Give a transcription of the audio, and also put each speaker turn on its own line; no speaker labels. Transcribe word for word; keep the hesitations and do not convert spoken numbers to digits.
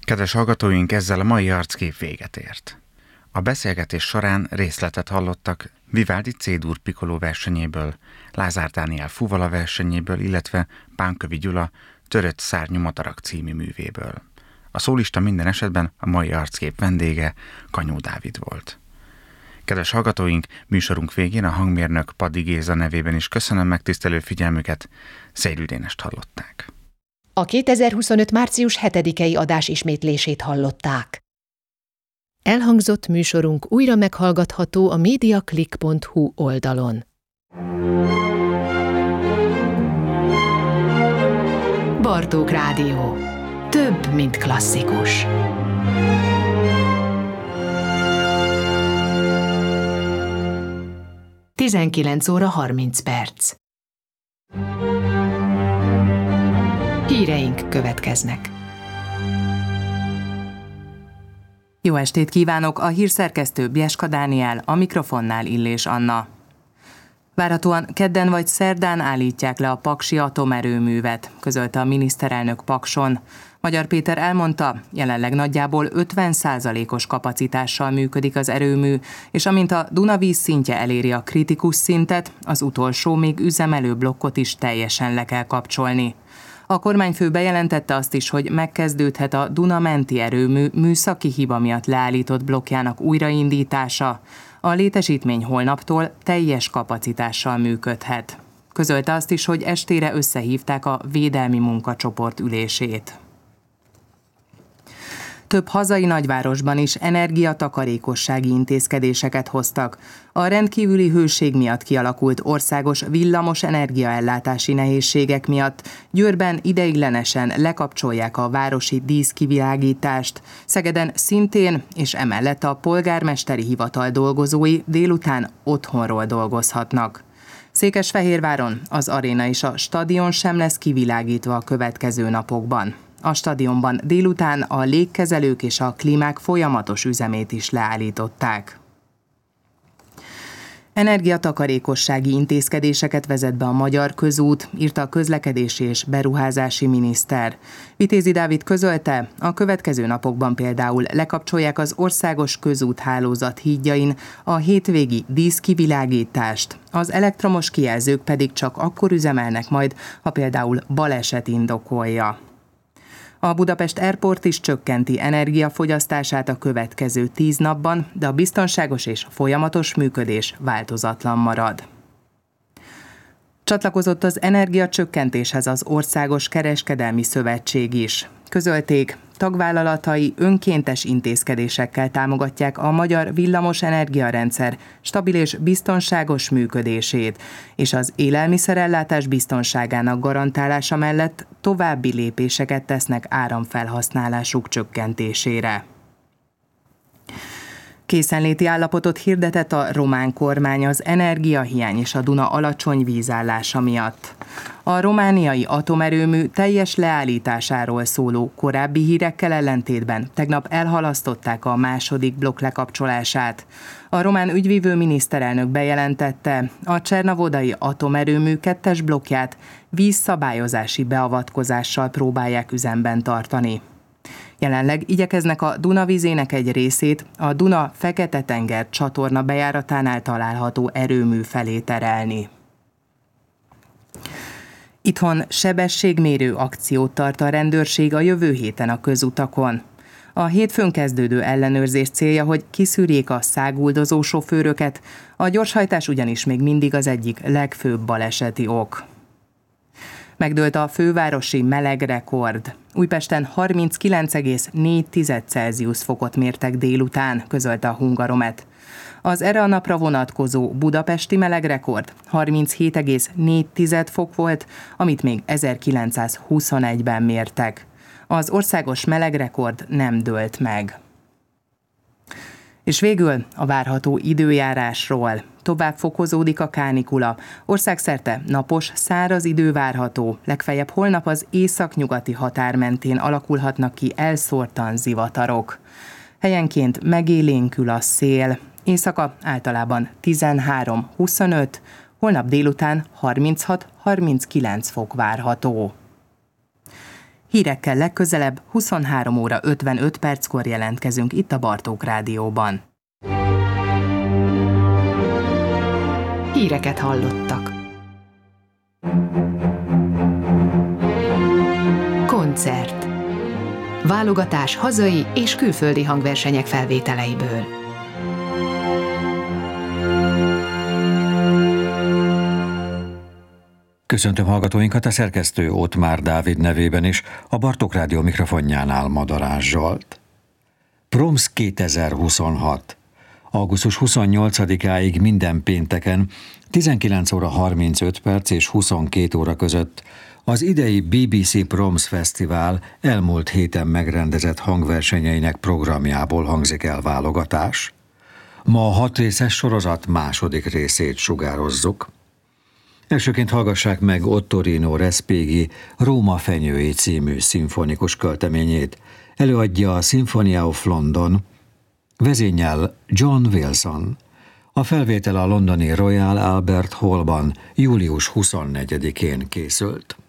Kedves hallgatóink, ezzel a mai arckép véget ért. A beszélgetés során részletet hallottak Vivaldi C-dur Piccoló versenyéből, Lázár Dániel fuvala versenyéből, illetve Pánkövi Gyula Törött szárnyú madarak című művéből. A szólista minden esetben a mai arckép vendége Kanyó Dávid volt. Kedves hallgatóink, műsorunk végén a hangmérnök Padi Géza nevében is köszönöm megtisztelő figyelmüket, Szédül Dénest hallották.
A kétezer-huszonöt. március hetedikei adás ismétlését hallották. Elhangzott műsorunk újra meghallgatható a mediaclick pont hu oldalon. Bartók Rádió. Több, mint klasszikus. tizenkilenc óra harminc perc. Híreink következnek.
Jó estét kívánok, a hírszerkesztő Bieska Dániel, a mikrofonnál Illés Anna. Várhatóan kedden vagy szerdán állítják le a paksi atomerőművet, közölte a miniszterelnök Pakson. Magyar Péter elmondta, jelenleg nagyjából ötven százalékos kapacitással működik az erőmű, és amint a Duna vízszintje eléri a kritikus szintet, az utolsó, még üzemelő blokkot is teljesen le kell kapcsolni. A kormányfő bejelentette azt is, hogy megkezdődhet a Duna menti erőmű műszaki hiba miatt leállított blokkjának újraindítása. A létesítmény holnaptól teljes kapacitással működhet. Közölte azt is, hogy estére összehívták a védelmi munkacsoport ülését. Több hazai nagyvárosban is energiatakarékossági intézkedéseket hoztak. A rendkívüli hőség miatt kialakult országos villamos energiaellátási nehézségek miatt Győrben ideiglenesen lekapcsolják a városi díszkivilágítást. Szegeden szintén, és emellett a polgármesteri hivatal dolgozói délután otthonról dolgozhatnak. Székesfehérváron az aréna és a stadion sem lesz kivilágítva a következő napokban. A stadionban délután a légkezelők és a klímák folyamatos üzemét is leállították. Energiatakarékossági intézkedéseket vezet be a Magyar Közút, írta a közlekedési és beruházási miniszter. Vitézi Dávid közölte, a következő napokban például lekapcsolják az országos közúthálózat hídjain a hétvégi díszkivilágítást, az elektromos kijelzők pedig csak akkor üzemelnek majd, ha például baleset indokolja. A Budapest Airport is csökkenti energiafogyasztását a következő tíz napban, de a biztonságos és folyamatos működés változatlan marad. Csatlakozott az energiacsökkentéshez az Országos Kereskedelmi Szövetség is. Közölték, tagvállalatai önkéntes intézkedésekkel támogatják a magyar villamos energiarendszer stabil és biztonságos működését, és az élelmiszerellátás biztonságának garantálása mellett további lépéseket tesznek áramfelhasználásuk csökkentésére. Készenléti állapotot hirdetett a román kormány az energiahiány és a Duna alacsony vízállása miatt. A romániai atomerőmű teljes leállításáról szóló korábbi hírekkel ellentétben tegnap elhalasztották a második blokk lekapcsolását. A román ügyvívő miniszterelnök bejelentette, a csernavodai atomerőmű kettes blokkját vízszabályozási beavatkozással próbálják üzemben tartani. Jelenleg igyekeznek a Duna vizének egy részét a Duna-Fekete-tenger csatorna bejáratánál található erőmű felé terelni. Itthon sebességmérő akciót tart a rendőrség a jövő héten a közutakon. A hétfőn kezdődő ellenőrzés célja, hogy kiszűrjék a száguldozó sofőröket, a gyorshajtás ugyanis még mindig az egyik legfőbb baleseti ok. Megdőlt a fővárosi melegrekord. Újpesten harminckilenc egész négy Celsius fokot mértek délután, közölte a Hungaromet. Az erre a napra vonatkozó budapesti melegrekord harminchét egész négy fok volt, amit még ezerkilencszázhuszonegyben mértek. Az országos melegrekord nem dőlt meg. És végül a várható időjárásról. Tovább fokozódik a kánikula. Országszerte napos, száraz idő várható. Legfeljebb holnap az északnyugati határ mentén alakulhatnak ki elszórtan zivatarok. Helyenként megélénkül a szél. Éjszaka általában tizenhárom-huszonöt, holnap délután harminchat-harminckilenc fok várható. Hírekkel legközelebb huszonhárom óra ötvenöt perckor jelentkezünk itt a Bartók Rádióban.
Híreket hallottak. Koncert. Válogatás hazai és külföldi hangversenyek felvételeiből.
Köszöntöm hallgatóinkat a szerkesztő Ottmár Dávid nevében is, a Bartók Rádió mikrofonjánál Madarás Zsolt. Proms kétezer-huszonhat. augusztus huszonnyolcadikáig minden pénteken tizenkilenc óra harmincöt perc és huszonkét óra között az idei bé bé cé Proms Fesztivál elmúlt héten megrendezett hangversenyeinek programjából hangzik el válogatás. Ma a hat részes sorozat második részét sugározzuk. Elsőként hallgassák meg Ottorino Respighi Róma fenyői című szimfonikus költeményét. Előadja a Symphony of London, vezényel John Wilson. A felvétel a londoni Royal Albert Hallban július huszonnegyedikén készült.